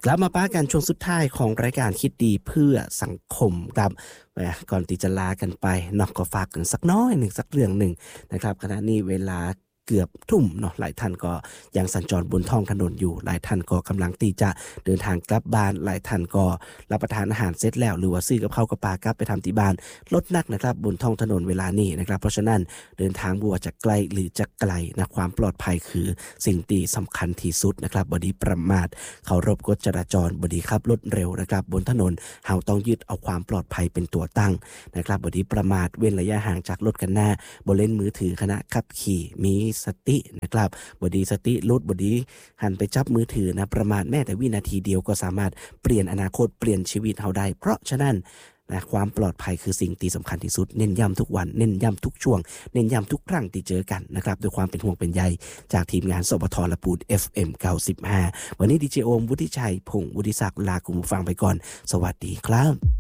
กลับมาป้ากันช่วงสุดท้ายของรายการคิดดีเพื่อสังคมครับก่อนที่จะลากันไปเนาะก็ฝากกันสักน้อยหนึ่งสักเรื่องหนึ่งนะครับขณะนี้เวลาเกือบทุ่มเนาะหลายท่านก็ยังสัญจรบนท้องถนนอยู่หลายท่านก็กำลังที่จะเดินทางกลับบ้านหลายท่านก็รับประทานอาหารเสร็จแล้วหรือว่าซื้อกับข้าวกับปลากลับไปทำที่บ้านลดนักนะครับบนท้องถนนเวลานี้นะครับเพราะฉะนั้นเดินทางบัวจะไกลหรือจะไกลนะความปลอดภัยคือสิ่งที่สำคัญที่สุดนะครับบ่ดีประมาทเคารพกฎจราจรบ่ดีขับรถเร็วนะครับบนถนนเฮาต้องยึดเอาความปลอดภัยเป็นตัวตั้งนะครับบ่ดีประมาทเว้นระยะห่างจากรถกันหน้าบ่เล่นมือถือขณะขับขี่มีสตินะครับบ่ดีสติลดบ่ดีหันไปจับมือถือนะประมาทแม้แต่วินาทีเดียวก็สามารถเปลี่ยนอนาคตเปลี่ยนชีวิตเฮาได้เพราะฉะนั้นนะความปลอดภัยคือสิ่งที่สำคัญที่สุดเน้นย้ำทุกวันเน้นย้ำทุกช่วงเน้นย้ำทุกครั้งที่เจอกันนะครับด้วยความเป็นห่วงเป็นใยจากทีมงานสปท.ละปูน FM 95วันนี้ดีเจโอมวุฒิชัยพงษ์วุฒิศักดิ์ลาคุณผู้ฟังไปก่อนสวัสดีครับ